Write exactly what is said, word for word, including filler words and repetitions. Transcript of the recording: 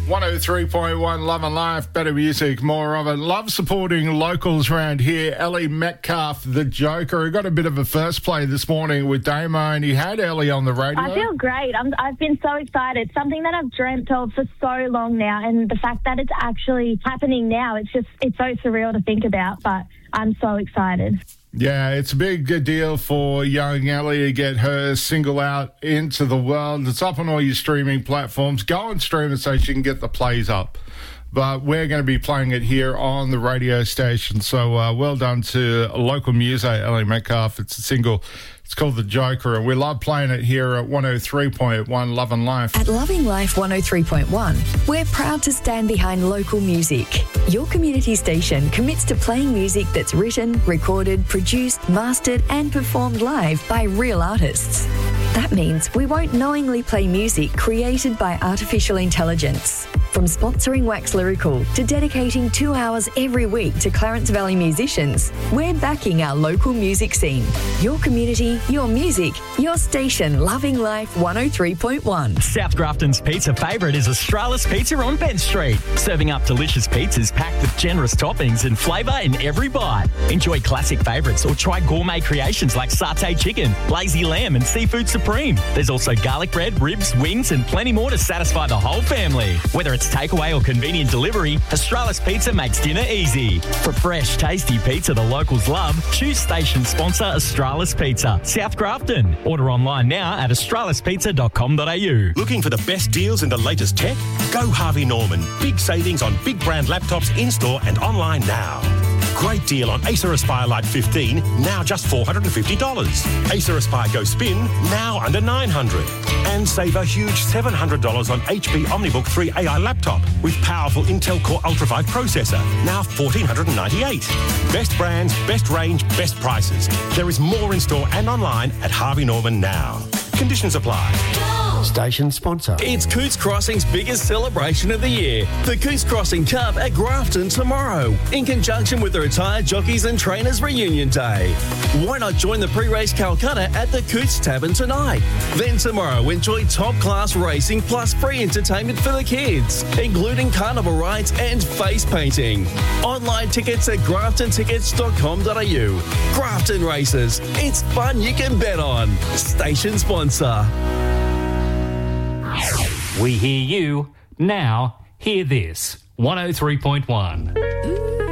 one oh three point one Love and Life, better music, more of it. Love supporting locals around here. Ellie Metcalf, the Joker, who got a bit of a first play this morning with Damo, and he had Ellie on the radio. I feel great. I'm, I've been so excited. Something that I've dreamt of for so long now, and the fact that it's actually happening now, it's just, it's so surreal to think about, but I'm so excited. Yeah, it's a big deal for young Ellie to get her single out into the world. It's up on all your streaming platforms. Go and stream it so she can get the plays up. But we're going to be playing it here on the radio station. So uh, well done to local muso, Ellie Metcalf. It's a single. It's called The Joker, and we love playing it here at one oh three point one Love and Life. At Loving Life one oh three point one, we're proud to stand behind local music. Your community station commits to playing music that's written, recorded, produced, mastered and performed live by real artists. That means we won't knowingly play music created by artificial intelligence. From sponsoring Wax Lyrical to dedicating two hours every week to Clarence Valley musicians, we're backing our local music scene. Your community, your music, your station, Loving Life one oh three point one. South Grafton's pizza favourite is Australis Pizza on Ben Street. Serving up delicious pizzas packed with generous toppings and flavour in every bite. Enjoy classic favourites or try gourmet creations like satay chicken, lazy lamb and seafood supreme. There's also garlic bread, ribs, wings and plenty more to satisfy the whole family. Whether it's takeaway or convenient delivery, Australis Pizza makes dinner easy. For fresh, tasty pizza the locals love, choose station sponsor Australis Pizza, South Grafton. Order online now at australis pizza dot com dot a u. Looking for the best deals in the latest tech? Go Harvey Norman. Big savings on big brand laptops in-store and online now. Great deal on Acer Aspire Lite fifteen, now just four hundred fifty dollars. Acer Aspire Go Spin, now under nine hundred dollars. And save a huge seven hundred dollars on H P OmniBook three A I laptop with powerful Intel Core Ultra five processor, now one thousand four hundred ninety-eight dollars. Best brands, best range, best prices. There is more in store and online at Harvey Norman now. Conditions apply. Station sponsor. It's Coots Crossing's biggest celebration of the year, the Coots Crossing Cup at Grafton tomorrow, in conjunction with the Retired Jockeys and Trainers Reunion Day. Why not join the pre-race Calcutta at the Coots Tavern tonight? Then tomorrow, enjoy top-class racing plus free entertainment for the kids, including carnival rides and face painting. Online tickets at grafton tickets dot com dot a u. Grafton Races. It's fun you can bet on. Station sponsor. We hear you. Now, hear this. one oh three point one.